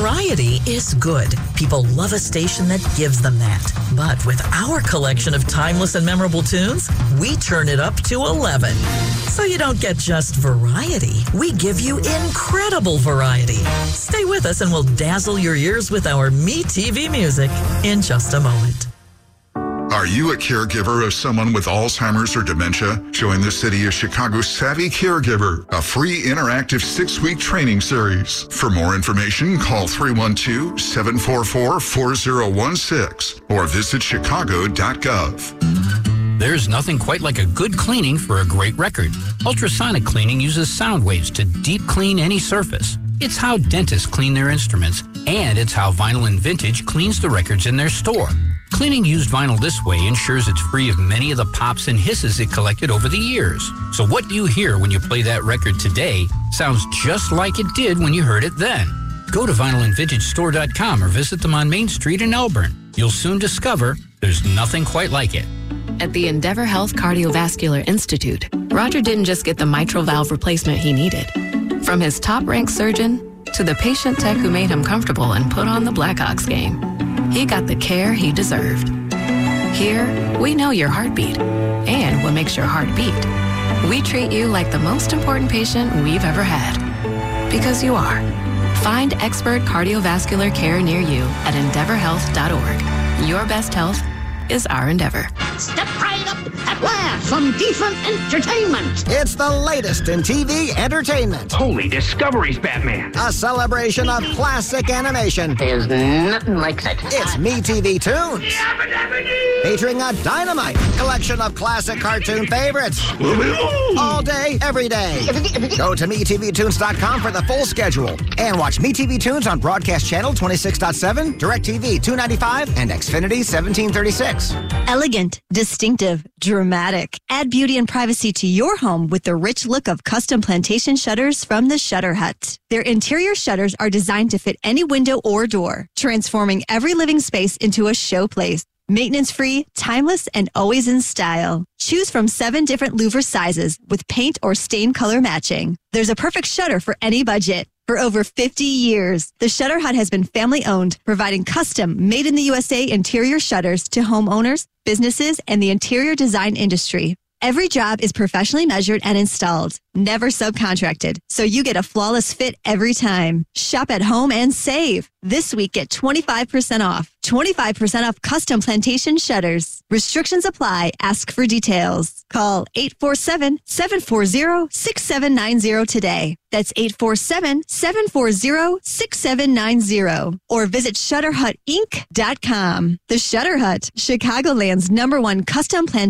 Variety is good. People love a station that gives them that. But with our collection of timeless and memorable tunes, we turn it up to 11. So you don't get just variety. We give you incredible variety. Stay with us and we'll dazzle your ears with our MeTV music in just a moment. Are you a caregiver of someone with Alzheimer's or dementia? Join the City of Chicago's Savvy Caregiver, a free interactive 6-week training series. For more information, call 312-744-4016 or visit chicago.gov. There's nothing quite like a good cleaning for a great record. Ultrasonic cleaning uses sound waves to deep clean any surface. It's how dentists clean their instruments, and it's how Vinyl and Vintage cleans the records in their store. Cleaning used vinyl this way ensures it's free of many of the pops and hisses it collected over the years. So what you hear when you play that record today sounds just like it did when you heard it then. Go to vinylandvintagestore.com or visit them on Main Street in Elburn. You'll soon discover there's nothing quite like it. At the Endeavor Health Cardiovascular Institute, Roger didn't just get the mitral valve replacement he needed. From his top-ranked surgeon to the patient tech who made him comfortable and put on the Blackhawks game, he got the care he deserved. Here, we know your heartbeat and what makes your heart beat. We treat you like the most important patient we've ever had. Because you are. Find expert cardiovascular care near you at EndeavorHealth.org. Your best health is our endeavor. Step right up at last, some decent entertainment. It's the latest in TV entertainment. Holy Discovery's Batman. A celebration of classic animation. There's nothing like that. It's MeTV Tunes. Featuring a dynamite collection of classic cartoon favorites. All day, every day. Go to MeTVTunes.com for the full schedule. And watch MeTV Tunes on Broadcast Channel 26.7, DirecTV 295, and Xfinity 1736. Elegant, distinctive, dramatic. Add beauty and privacy to your home with the rich look of custom plantation shutters from the Shutter Hut. Their interior shutters are designed to fit any window or door, transforming every living space into a showplace. Maintenance-free, timeless, and always in style. Choose from 7 different louver sizes with paint or stain color matching. There's a perfect shutter for any budget. For over 50 years, the Shutter Hut has been family-owned, providing custom, made-in-the-USA interior shutters to homeowners, businesses, and the interior design industry. Every job is professionally measured and installed, never subcontracted, so you get a flawless fit every time. Shop at home and save. This week, get 25% off. 25% off custom plantation shutters. Restrictions apply. Ask for details. Call 847-740-6790 today. That's 847-740-6790. Or visit ShutterHutInc.com. The Shutter Hut, Chicagoland's #1 custom plantation